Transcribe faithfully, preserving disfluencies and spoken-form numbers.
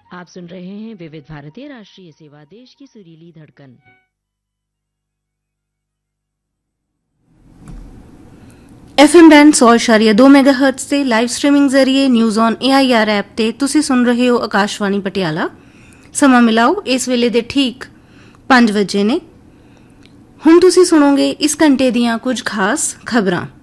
आप सुन रहे हैं विविध भारतीय राष्ट्रीय सेवा, देश की सुरीली धड़कन। एफएम बैंड सौ इशारिया दो मेगाहर्ट्ज ਤੇ ਲਾਈਵ ਸਟ੍ਰੀਮਿੰਗ ਜ਼ਰੀਏ ਨਿਊਜ਼ ਔਨ ਏਆਈਆਰ ਐਪ ਤੇ ਤੁਸੀਂ ਸੁਣ ਰਹੇ ਹੋ ਆਕਾਸ਼ਵਾਣੀ ਪਟਿਆਲਾ। ਸਮਾਂ ਮਿਲਾਓ ਇਸ ਵੇਲੇ ਦੇ ਠੀਕ ਪੰਜ ਵਜੇ ਨੇ। ਹੁਣ ਤੁਸੀਂ ਸੁਣੋਗੇ ਇਸ ਘੰਟੇ ਦੀਆਂ ਕੁਝ ਖਾਸ ਖਬਰਾਂ।